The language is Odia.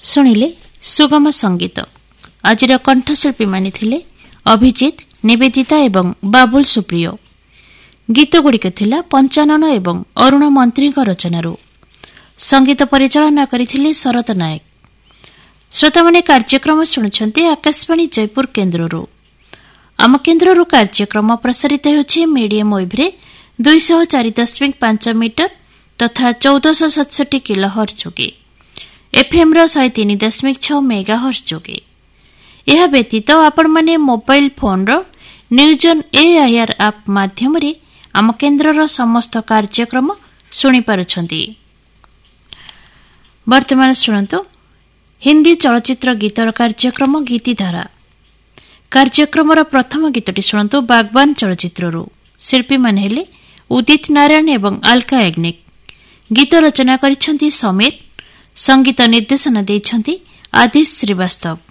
ଶୁଣିଲେ ସୁଗମ ସଙ୍ଗୀତ। ଆଜିର କଣ୍ଠଶିଳ୍ପୀ ମାନେ ଥିଲେ ଅଭିଜିତ, ନିବେଦିତା ଏବଂ ବାବୁଲ ସୁପ୍ରିୟ। ଗୀତଗୁଡ଼ିକ ଥିଲା ପଞ୍ଚାନନ ଏବଂ ଅରୁଣ ମନ୍ତ୍ରୀଙ୍କ ରଚନାରୁ। ସଙ୍ଗୀତ ପରିଚାଳନା କରିଥିଲେ ଶରତ ନାୟକ। ଶ୍ରୋତାମାନେ କାର୍ଯ୍ୟକ୍ରମ ଶୁଣୁଛନ୍ତି ଆକାଶବାଣୀ ଜୟପୁର କେନ୍ଦ୍ରରୁ। ଆମ କେନ୍ଦ୍ରରୁ କାର୍ଯ୍ୟକ୍ରମ ପ୍ରସାରିତ ହେଉଛି ମିଡିୟମ ୱେଭରେ 204.5 ମିଟର ତଥା 1467 କିଲୋ ହର୍ଟ୍ଜ ଯୋଗେ, ଏଫ୍ଏମ୍ର 103.6 ମେଗା ହର୍ଟ୍ଜ ଯୋଗେ। ଏହା ବ୍ୟତୀତ ଆପଣମାନେ ମୋବାଇଲ ଫୋନ୍ର ନ୍ୟୁଜ୍ ଅନ୍ ଏଆଇଆର୍ ଆପ୍ ମାଧ୍ୟମରେ ଆମ କେନ୍ଦ୍ରର ସମସ୍ତ କାର୍ଯ୍ୟକ୍ରମ ଶୁଣିପାରୁଛନ୍ତି। ବର୍ତ୍ତମାନ ଶୁଣନ୍ତୁ ହିନ୍ଦୀ ଚଳଚ୍ଚିତ୍ର ଗୀତର କାର୍ଯ୍ୟକ୍ରମ ଗୀତିଧାରା। କାର୍ଯ୍ୟକ୍ରମର ପ୍ରଥମ ଗୀତଟି ଶୁଣନ୍ତୁ ବାଗବାନ ଚଳଚ୍ଚିତ୍ରରୁ। ଶିଳ୍ପୀମାନେ ହେଲେ ଉଦିତ ନାରାୟଣ ଏବଂ ଆଲକା ୟାଗ୍ନିକ। ଗୀତ ରଚନା କରିଛନ୍ତି ସମୀର, ସଙ୍ଗୀତ ନିର୍ଦ୍ଦେଶନା ଦେଇଛନ୍ତି ଆଦିଶ ଶ୍ରୀବାସ୍ତବ।